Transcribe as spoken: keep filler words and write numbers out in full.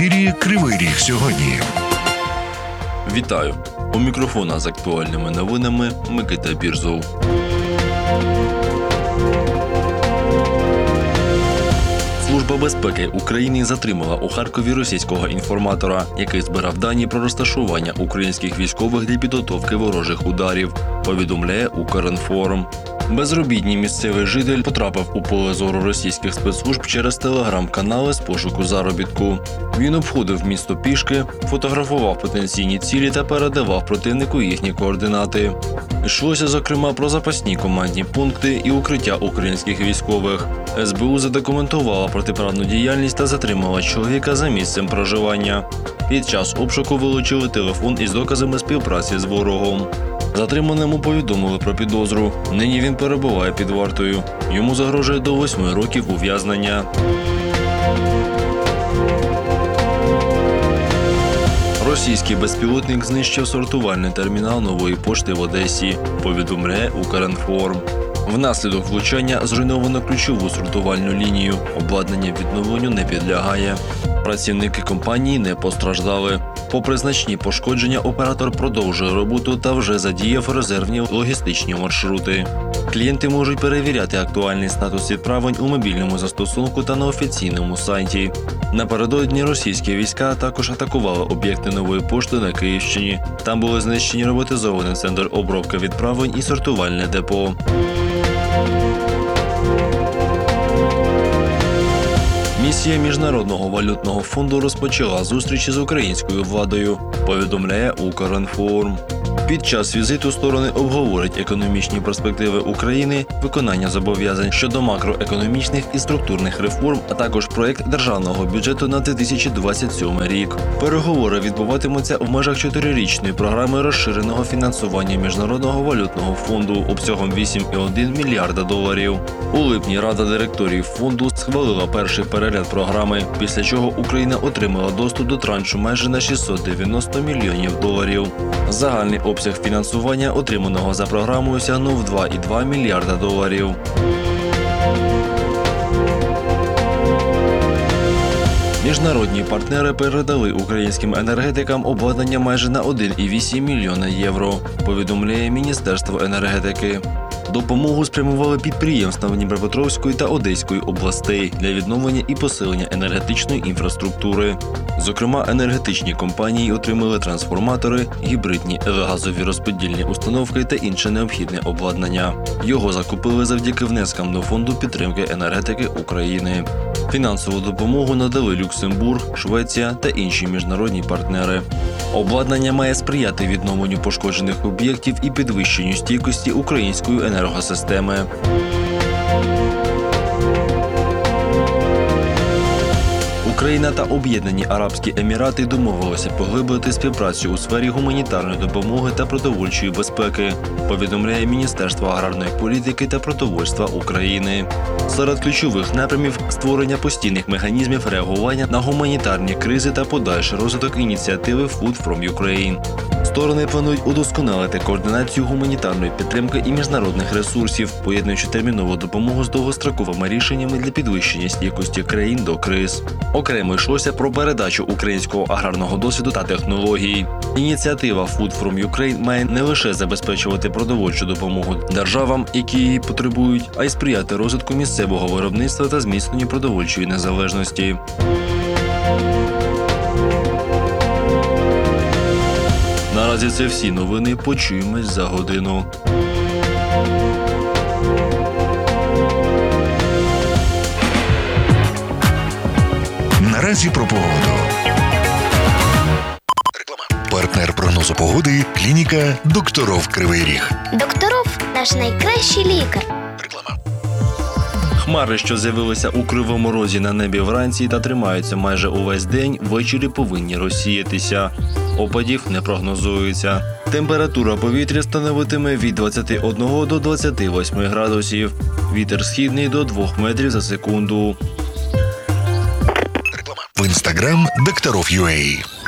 Ефірі Кривий Ріг сьогодні. Вітаю! У мікрофона з актуальними новинами Микита Бірзов. Служба безпеки України затримала у Харкові російського інформатора, який збирав дані про розташування українських військових для підготовки ворожих ударів, повідомляє Укрінформ. Безробітний місцевий житель потрапив у поле зору російських спецслужб через телеграм-канали з пошуку заробітку. Він обходив місто пішки, фотографував потенційні цілі та передавав противнику їхні координати. Йшлося, зокрема, про запасні командні пункти і укриття українських військових. ес бе у задокументувала протиправну діяльність та затримала чоловіка за місцем проживання. Під час обшуку вилучили телефон із доказами співпраці з ворогом. Затриманому повідомили про підозру. Нині він перебуває під вартою. Йому загрожує до восьми років ув'язнення. Російський безпілотник знищив сортувальний термінал Нової пошти в Одесі, повідомляє Укрінформ. Внаслідок влучання зруйновано ключову сортувальну лінію. Обладнання відновленню не підлягає. Працівники компанії не постраждали. Попри значні пошкодження, оператор продовжує роботу та вже задіяв резервні логістичні маршрути. Клієнти можуть перевіряти актуальний статус відправлень у мобільному застосунку та на офіційному сайті. Напередодні російські війська також атакували об'єкти Нової пошти на Київщині. Там були знищені роботизований центр обробки відправлень і сортувальне депо. Місія Міжнародного валютного фонду розпочала зустрічі з українською владою, повідомляє Укрінформ. Під час візиту сторони обговорять економічні перспективи України, виконання зобов'язань щодо макроекономічних і структурних реформ, а також проєкт державного бюджету на дві тисячі двадцять сьомий рік. Переговори відбуватимуться в межах чотирирічної програми розширеного фінансування Міжнародного валютного фонду обсягом вісім цілих одна десята мільярда доларів. У липні Рада директорів фонду схвалила перший перегляд програми, після чого Україна отримала доступ до траншу майже на шістсот дев'яносто мільйонів доларів. Загальний обсяг фінансування, отриманого за програмою, сягнув два цілих два мільярда доларів. Міжнародні партнери передали українським енергетикам обладнання майже на один цілих вісім мільйона євро, повідомляє Міністерство енергетики. Допомогу спрямували підприємствам Дніпропетровської та Одеської областей для відновлення і посилення енергетичної інфраструктури. Зокрема, енергетичні компанії отримали трансформатори, гібридні газові розподільні установки та інше необхідне обладнання. Його закупили завдяки внескам до Фонду підтримки енергетики України. Фінансову допомогу надали Люксембург, Швеція та інші міжнародні партнери. Обладнання має сприяти відновленню пошкоджених об'єктів і підвищенню стійкості української енергосистеми. Україна та Об'єднані Арабські Емірати домовилися поглибити співпрацю у сфері гуманітарної допомоги та продовольчої безпеки, повідомляє Міністерство аграрної політики та продовольства України. Серед ключових напрямів – створення постійних механізмів реагування на гуманітарні кризи та подальший розвиток ініціативи Food from Ukraine. Сторони планують удосконалити координацію гуманітарної підтримки і міжнародних ресурсів, поєднуючи термінову допомогу з довгостроковими рішеннями для підвищення стійкості країн до криз. Окремо йшлося про передачу українського аграрного досвіду та технологій. Ініціатива Food from Ukraine має не лише забезпечувати продовольчу допомогу державам, які її потребують, а й сприяти розвитку місцевого виробництва та зміцненню продовольчої незалежності. Наразі це всі новини. Почуємось за годину. Наразі про погоду. Партнер прогнозу погоди – клініка Докторов Кривий Ріг. Докторов – наш найкращий лікар. Хмари, що з'явилися у Кривому Розі на небі вранці та тримаються майже увесь день, ввечері повинні розсіятися. Опадів не прогнозується. Температура повітря становитиме від двадцяти одного до двадцяти восьми градусів. Вітер східний до двох метрів за секунду. В інстаграм Докторов.ua.